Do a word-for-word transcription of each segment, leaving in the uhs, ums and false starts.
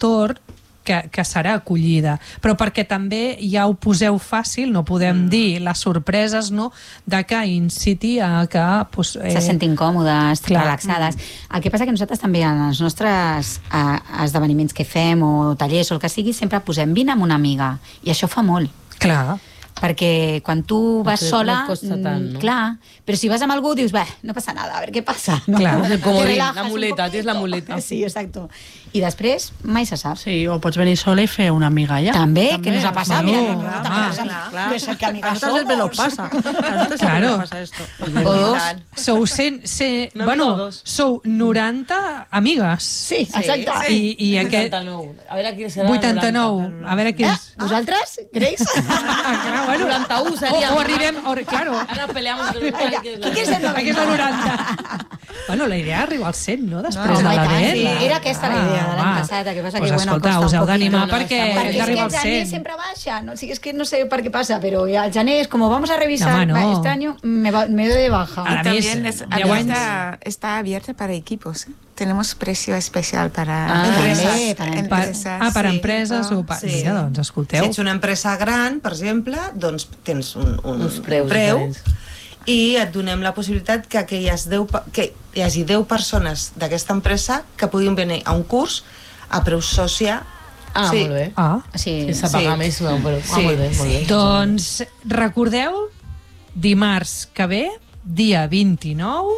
entorn que, que serà acollida, però perquè també ja ho poseu fàcil, no podem mm. dir les sorpreses, no?, de que inciti a que pues, eh, se sentin còmodes, clar. relaxades. Mm. El que passa que nosaltres també en els nostres eh, esdeveniments que fem o tallers o el que sigui, sempre posem vine amb una amiga, i això fa molt. Clar. Perquè quan tu vas no sola, no costa tant, no? Clar, però si vas amb algú dius, bé, no passa nada, a veure què passa. No? Clar. El comodín, la muleta, tens la muleta. Sí, exacto. I després, mai se sap. Sí, o pots venir sola i fer una amiga allà. També, També. que nos ha passat. No, Mira, no, no, clar, clar. Que sé que amigas a nosotros me lo pasa. A nosotros claro. me pasa esto. O dos. Sou, cent, cent, No, bueno, no, dos. sou noranta amigues. Sí, exacte. I, i aquest... vuitanta-nou. A veure qui serà vuitanta-nou. A veure qui és... Eh? Vosaltres? Creus? Clar, bueno. noranta-u O, seria. o arribem... O, claro. Ara peleamos entre los Qui és el Aquí és el noranta. Bueno, la idea és arribar al cent, no? Després No, de home, i tant, l'event. sí, era aquesta la idea de l'any va. passat, el que passa Pues que, bueno, escolta, costa us un heu poquito. d'animar No, no, perquè està hem Perquè és que d'arribar el al gener cent. siempre baixa, no, sí, es que no sé per qué pasa, pero ya el gener es como vamos a revisar, No, no. va, este año me, va, me doy de baja. Ara Y més, también es, deu anys. está, está abierta para equipos. ¿eh? Tenemos precio especial para Ah, empresas. també, para Per, empresas, ah, per sí. empreses o per... Sí. Mira, doncs, Si escolteu. ets una empresa gran, per exemple, doncs tens un, un Uns preus preu diferents. i et donem la possibilitat que, aquelles deu, pe- que hi hagi deu persones d'aquesta empresa que puguin venir a un curs a preu sòcia. Ah, Sí. molt bé. Ah. Sí, Sense pagar Sí. més, no, però... Ah, Sí, molt bé, molt bé. Doncs recordeu, dimarts que ve, dia vint-i-nou,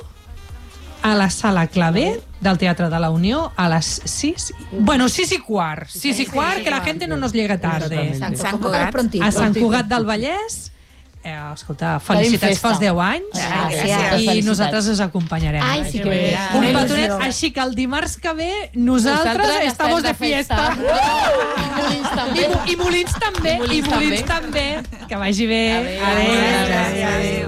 a la Sala Clavé del Teatre de la Unió a les sis... Bueno, sis i quart. sis i quart, que la gente no nos llegue tarde. exacto, Sant como Cugat. prontito. A Sant Cugat del Vallès. Eh, escolta, felicitats festa. pels deu anys. Gràcies. I Felicitats. nosaltres us acompanyarem. Ai, sí que bé. bé. Un Quina petonet, il·lusió. així que el dimarts que ve nosaltres Nosaltres estamos estem de de fiesta. festa. I Molins també. I, Mo- I Molins també. I Molins I Molins també. Que vagi bé. Adéu. Adéu. Adéu. Adéu.